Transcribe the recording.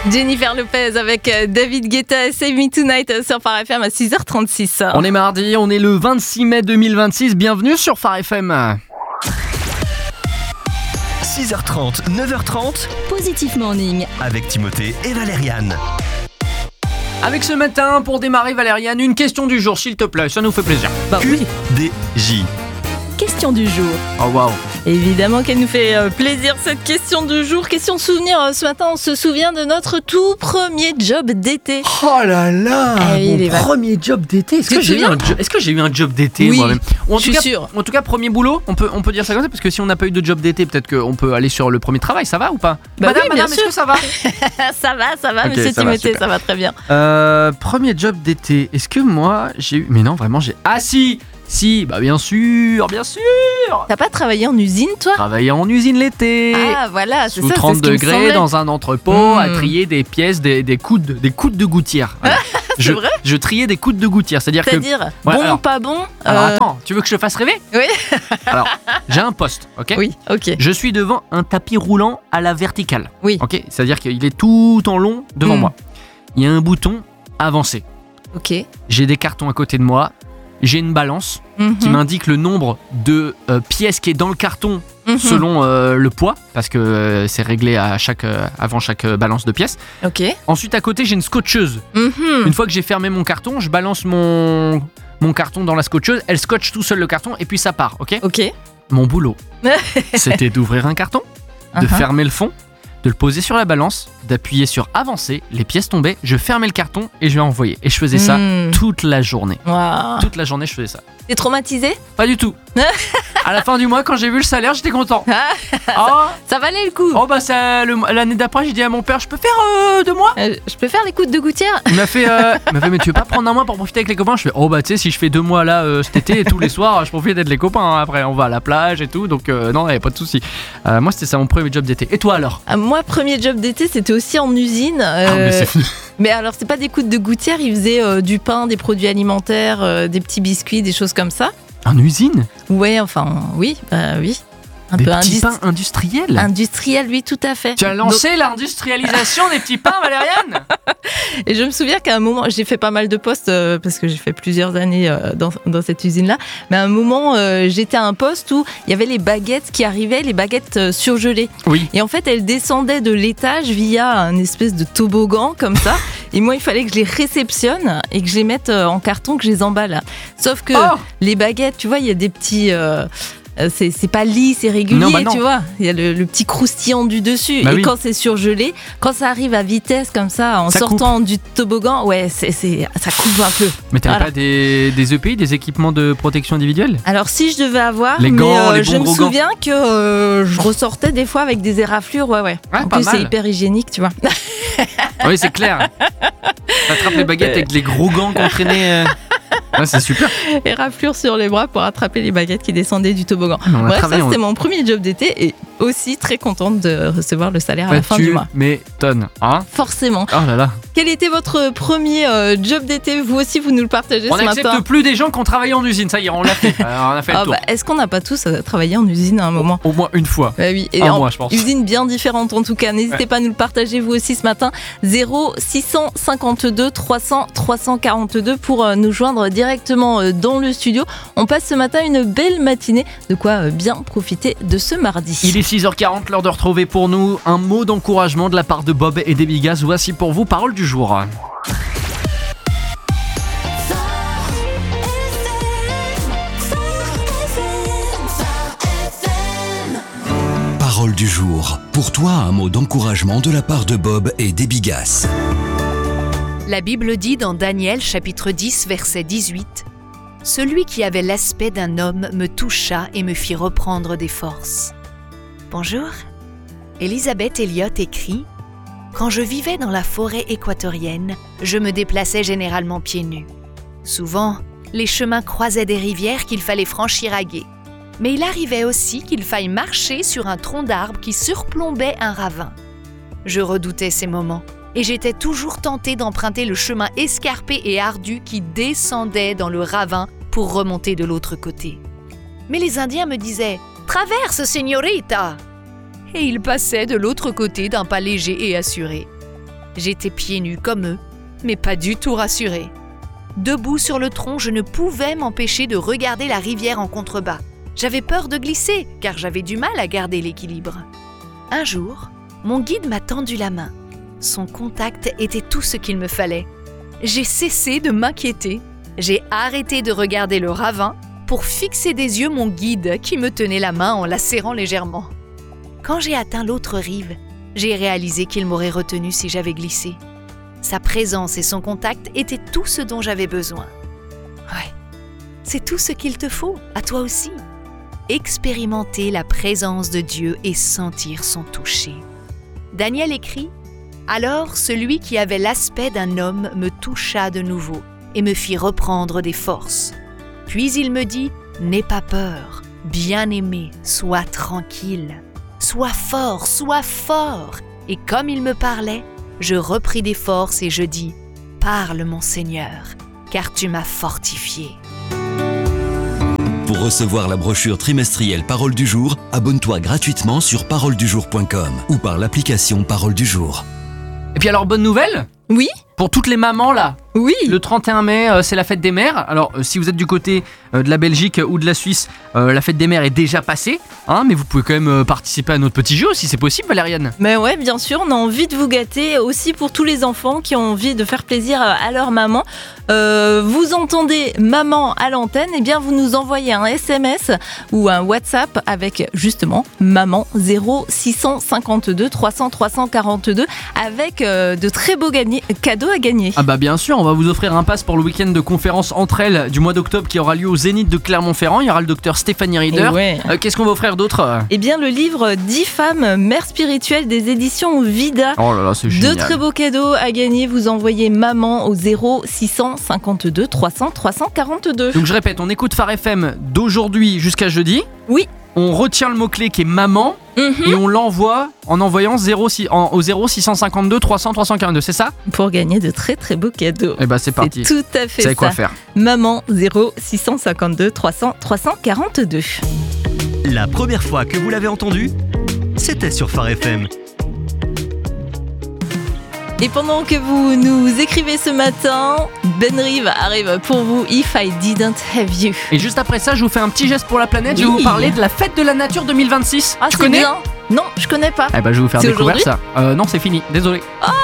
Jennifer Lopez avec David Guetta et Save Me Tonight sur Phare FM à 6h36. On est mardi, on est le 26 mai 2026. Bienvenue sur Phare FM. 6h30, 9h30, Positif Morning. avec Timothée et Valériane. Avec ce matin, pour démarrer Valériane, une question du jour, s'il te plaît, ça nous fait plaisir. Bah oui, DJ. Question du jour. Oh waouh. évidemment qu'elle nous fait plaisir cette question du jour. Question de souvenir, ce matin on se souvient de notre tout premier job d'été. Oh là là, Ah oui, les mon premier job d'été. Est-ce Tu que te j'ai eu souviens un job d'été Oui, moi-même? Ou en je tout suis cas, sûre. En tout cas, premier boulot, on peut dire ça comme ça, parce que si on n'a pas eu de job d'été, peut-être qu'on peut aller sur le premier travail, ça va ou pas? Bah oui, bien est-ce sûr. que ça va? ça va, Ok, monsieur ça va, Timothée, super. ça va très bien. Premier job d'été, est-ce que moi j'ai eu... Mais non, vraiment j'ai... Ah si, bah bien sûr. T'as pas travaillé en usine, toi? Travailler en usine l'été. Ah voilà, c'est Sous ça, 30 c'est ce qui me degrés semblait. dans un entrepôt à Mm. trier des pièces, des coudes de gouttière. Voilà. C'est vrai? Je triais des coudes de gouttière, c'est-à-dire que... C'est-à-dire, Ouais, bon, alors- pas bon Alors attends, tu veux que je te fasse rêver? Oui. Alors, j'ai un poste, ok? Oui, ok. Je suis devant un tapis roulant à la verticale. Oui. Ok, c'est-à-dire qu'il est tout en long devant Mm. moi. Il y a un bouton avancer. Ok. J'ai des cartons à côté de moi. J'ai une balance Mhm. qui m'indique le nombre de pièces qui est dans le carton Mhm. selon le poids, parce que c'est réglé avant chaque balance de pièces. Ok. Ensuite, à côté, j'ai une scotcheuse. Mhm. Une fois que j'ai fermé mon carton, je balance mon carton dans la scotcheuse. Elle scotche tout seul le carton et puis ça part, ok? Ok. Mon boulot, c'était d'ouvrir un carton, de Uh-huh. fermer le fond, de le poser sur la balance, d'appuyer sur avancer, les pièces tombaient, je fermais le carton et je envoyais. Et je faisais ça Mm. toute la journée. Waouh. Toute la journée, je faisais ça. T'es traumatisé? Pas du tout. À la fin du mois, quand j'ai vu le salaire, j'étais content. Oh, Ça valait le coup. oh bah l'année d'après, j'ai dit à mon père, je peux faire 2 mois. Je peux faire les coudes de gouttière? Il m'a fait, mais tu veux pas prendre un mois pour profiter avec les copains? Je fais, oh bah tu sais, si je fais 2 mois là cet été et tous les soirs, je profite d'être les copains. Hein. Après, on va à la plage et tout, donc non, y a pas de souci. Moi, c'était ça mon premier job d'été. Et toi alors? Moi, premier job d'été, c'était aussi en usine. Ah, mais c'est fini. Mais alors, c'est pas des coudes de gouttière, ils faisaient du pain, des produits alimentaires, des petits biscuits, des choses comme ça. En usine? Ouais, enfin, oui, oui. Un Des peu petits pains industriels? industriel, oui, tout à fait. Tu as lancé l'industrialisation des petits pains, Valériane? Et je me souviens qu'à un moment, j'ai fait pas mal de postes parce que j'ai fait plusieurs années dans cette usine-là. Mais à un moment, j'étais à un poste où il y avait les baguettes qui arrivaient, les baguettes surgelées. Oui. Et en fait, elles descendaient de l'étage via un espèce de toboggan comme ça. Et moi, il fallait que je les réceptionne et que je les mette en carton, que je les emballe. Sauf que Oh les baguettes, tu vois, il y a des petits... c'est pas lisse, c'est régulier, Non, bah non. tu vois. Il y a le petit croustillant du dessus. Bah et oui. quand c'est surgelé, quand ça arrive à vitesse comme ça, en Ça sortant du toboggan, ouais, ça coupe un peu. Mais t'avais Voilà. pas des EPI, des équipements de protection individuelle? Alors si je devais avoir, Les gants, mais les bons je me gros gants. souviens que je ressortais des fois avec des éraflures, ouais. Ouais, En pas plus, c'est mal. hyper hygiénique, tu vois. Oui, c'est clair. T'attrapes les baguettes avec les gros gants qu'on traînait. Ouais, c'est super. Éraflures sur les bras pour attraper les baguettes qui descendaient du toboggan. Mais on a Bref, ça travaillé en- c'était mon premier job d'été et aussi très contente de recevoir le salaire à Bah, la fin du mois. m'étonnes. Hein? Forcément. Oh là là. Quel était votre premier job d'été? Vous aussi, vous nous le partagez On ce n'accepte matin. plus des gens qui ont travaillé en usine. Ça y est, on l'a fait. On a fait le Ah tour. bah, est-ce qu'on n'a pas tous travaillé en usine à un moment? Au moins une fois. Bah oui, et Un en mois, je pense. usine bien différente en tout cas. N'hésitez pas à nous le partager vous aussi ce matin. 0652 300 342 pour nous joindre directement dans le studio. On passe ce matin une belle matinée. De quoi bien profiter de ce mardi. Il est 6h40, l'heure de retrouver pour nous un mot d'encouragement de la part de Bob et des Bigas. Voici pour vous, parole du jour. Parole du jour. Pour toi, un mot d'encouragement de la part de Bob et des Bigas. La Bible dit dans Daniel chapitre 10 verset 18 « Celui qui avait l'aspect d'un homme me toucha et me fit reprendre des forces. » Bonjour, Elisabeth Elliott écrit « Quand je vivais dans la forêt équatorienne, je me déplaçais généralement pieds nus. Souvent, les chemins croisaient des rivières qu'il fallait franchir à gué. Mais il arrivait aussi qu'il faille marcher sur un tronc d'arbre qui surplombait un ravin. Je redoutais ces moments. Et j'étais toujours tentée d'emprunter le chemin escarpé et ardu qui descendait dans le ravin pour remonter de l'autre côté. Mais les Indiens me disaient « Traverse, señorita !» Et ils passaient de l'autre côté d'un pas léger et assuré. J'étais pieds nus comme eux, mais pas du tout rassurée. Debout sur le tronc, je ne pouvais m'empêcher de regarder la rivière en contrebas. J'avais peur de glisser, car j'avais du mal à garder l'équilibre. Un jour, mon guide m'a tendu la main. Son contact était tout ce qu'il me fallait. J'ai cessé de m'inquiéter. J'ai arrêté de regarder le ravin pour fixer des yeux mon guide qui me tenait la main en la serrant légèrement. Quand j'ai atteint l'autre rive, j'ai réalisé qu'il m'aurait retenu si j'avais glissé. Sa présence et son contact étaient tout ce dont j'avais besoin. Ouais, c'est tout ce qu'il te faut, à toi aussi. Expérimenter la présence de Dieu et sentir son toucher. Daniel écrit « Alors celui qui avait l'aspect d'un homme me toucha de nouveau et me fit reprendre des forces. Puis il me dit « N'aie pas peur, bien-aimé, sois tranquille. Sois fort. » Et comme il me parlait, je repris des forces et je dis « Parle mon Seigneur, car tu m'as fortifié. » Pour recevoir la brochure trimestrielle Parole du jour, abonne-toi gratuitement sur paroledujour.com ou par l'application Parole du jour. Et puis alors, bonne nouvelle Oui, pour toutes les mamans là. oui. Le 31 mai, c'est la fête des mères. Alors, si vous êtes du côté de la Belgique ou de la Suisse, la fête des mères est déjà passée. Hein, mais vous pouvez quand même participer à notre petit jeu si c'est possible, Valériane. Mais ouais, bien sûr, on a envie de vous gâter aussi pour tous les enfants qui ont envie de faire plaisir à leur maman. Vous entendez maman à l'antenne, et bien vous nous envoyez un SMS ou un WhatsApp avec justement maman 0652 300 342 avec de très beaux cadeaux à gagner. Ah bah bien sûr, on va vous offrir un pass pour le week-end de conférence Entre elles du mois d'octobre qui aura lieu au Zénith de Clermont-Ferrand. Il y aura le docteur Stéphanie Rieder. Et ouais. Qu'est-ce qu'on va offrir d'autre? Eh bien le livre 10 femmes, mères spirituelles des éditions Vida. Oh là là, c'est génial. De très beaux cadeaux à gagner, vous envoyez maman au 0652 300 342. Donc je répète, on écoute Phare FM d'aujourd'hui jusqu'à jeudi. Oui. On retient le mot-clé qui est maman et on l'envoie en envoyant au 0652 300 342, c'est ça? Pour gagner de très très beaux cadeaux. Eh bah c'est parti. C'est tout à fait Vous savez ça. quoi faire. Maman 0652 300 342. La première fois que vous l'avez entendu, c'était sur Phare FM. Et pendant que vous nous écrivez ce matin, Ben Rive arrive pour vous, If I Didn't Have You. Et juste après ça, je vous fais un petit geste pour la planète. Je vais Oui. vous parler de la fête de la nature 2026. Ah, tu c'est connais? bien. Non, je connais pas. Eh bah je vais vous faire C'est découvrir ça. Non, c'est fini, désolé. Oh,